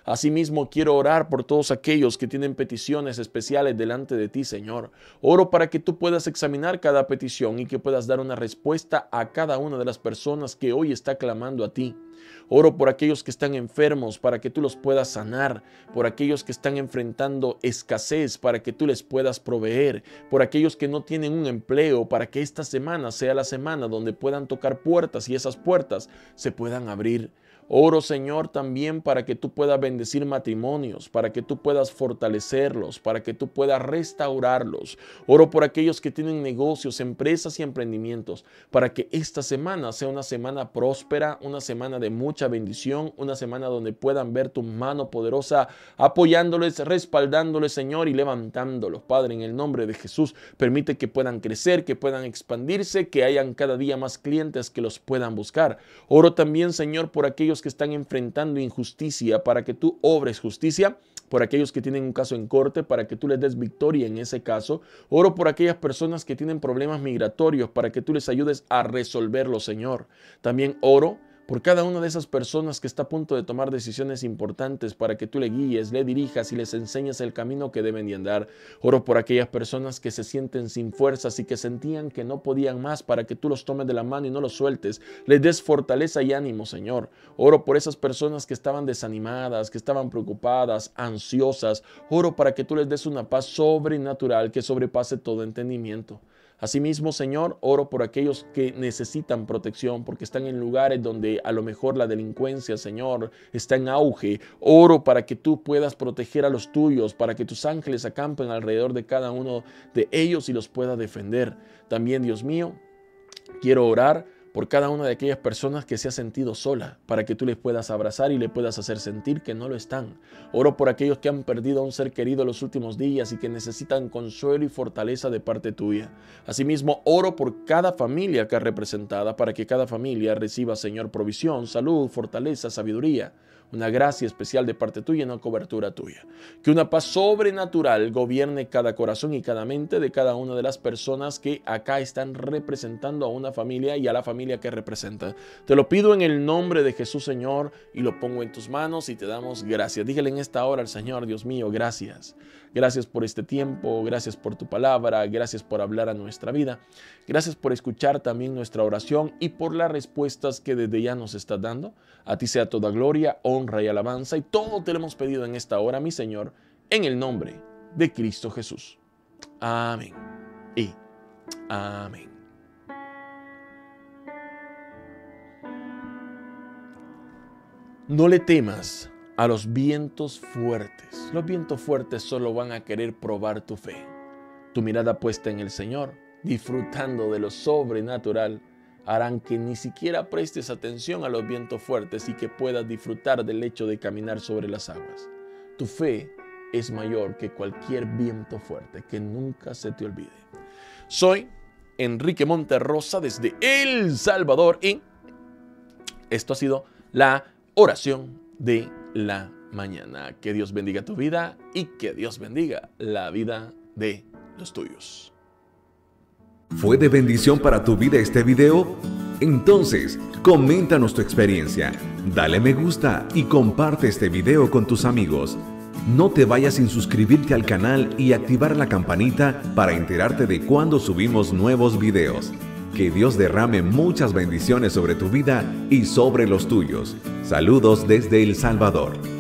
Asimismo, quiero orar por todos aquellos que tienen peticiones especiales delante de ti, Señor. Oro para que tú puedas examinar cada petición y que puedas dar una respuesta a cada una de las personas que hoy está clamando a ti. Oro por aquellos que están enfermos para que tú los puedas sanar, por aquellos que están enfrentando escasez para que tú les puedas proveer, por aquellos que no tienen un empleo para que esta semana sea la semana donde puedan tocar puertas y esas puertas se puedan abrir. Oro, Señor, también para que tú puedas bendecir matrimonios, para que tú puedas fortalecerlos, para que tú puedas restaurarlos. Oro por aquellos que tienen negocios, empresas y emprendimientos, para que esta semana sea una semana próspera, una semana de mucha bendición, una semana donde puedan ver tu mano poderosa apoyándoles, respaldándoles, Señor, y levantándolos. Padre, en el nombre de Jesús, permite que puedan crecer, que puedan expandirse, que hayan cada día más clientes que los puedan buscar. Oro también, Señor, por aquellos que están enfrentando injusticia, para que tú obres justicia, por aquellos que tienen un caso en corte, para que tú les des victoria en ese caso. Oro por aquellas personas que tienen problemas migratorios, para que tú les ayudes a resolverlo, Señor. También oro por cada una de esas personas que está a punto de tomar decisiones importantes, para que tú le guíes, le dirijas y les enseñes el camino que deben de andar. Oro por aquellas personas que se sienten sin fuerzas y que sentían que no podían más, para que tú los tomes de la mano y no los sueltes. Les des fortaleza y ánimo, Señor. Oro por esas personas que estaban desanimadas, que estaban preocupadas, ansiosas. Oro para que tú les des una paz sobrenatural que sobrepase todo entendimiento. Asimismo, Señor, oro por aquellos que necesitan protección porque están en lugares donde a lo mejor la delincuencia, Señor, está en auge. Oro para que tú puedas proteger a los tuyos, para que tus ángeles acampen alrededor de cada uno de ellos y los pueda defender. También, Dios mío, quiero orar por cada una de aquellas personas que se ha sentido sola, para que tú les puedas abrazar y le puedas hacer sentir que no lo están. Oro por aquellos que han perdido a un ser querido los últimos días y que necesitan consuelo y fortaleza de parte tuya. Asimismo, oro por cada familia acá representada, para que cada familia reciba, Señor, provisión, salud, fortaleza, sabiduría, una gracia especial de parte tuya y una cobertura tuya. Que una paz sobrenatural gobierne cada corazón y cada mente de cada una de las personas que acá están representando a una familia y a la familia que representan. Te lo pido en el nombre de Jesús, Señor, y lo pongo en tus manos y te damos gracias. Dígale en esta hora al Señor: Dios mío, gracias. Gracias por este tiempo, gracias por tu palabra, gracias por hablar a nuestra vida. Gracias por escuchar también nuestra oración y por las respuestas que desde ya nos estás dando. A ti sea toda gloria, honra y alabanza, y todo te lo hemos pedido en esta hora, mi Señor, en el nombre de Cristo Jesús. Amén y amén. No le temas a los vientos fuertes. Los vientos fuertes solo van a querer probar tu fe. Tu mirada puesta en el Señor, disfrutando de lo sobrenatural, harán que ni siquiera prestes atención a los vientos fuertes y que puedas disfrutar del hecho de caminar sobre las aguas. Tu fe es mayor que cualquier viento fuerte, que nunca se te olvide. Soy Enrique Monterrosa desde El Salvador y esto ha sido la oración de la mañana. Que Dios bendiga tu vida y que Dios bendiga la vida de los tuyos. ¿Fue de bendición para tu vida este video? Entonces, coméntanos tu experiencia, dale me gusta y comparte este video con tus amigos. No te vayas sin suscribirte al canal y activar la campanita para enterarte de cuando subimos nuevos videos. Que Dios derrame muchas bendiciones sobre tu vida y sobre los tuyos. Saludos desde El Salvador.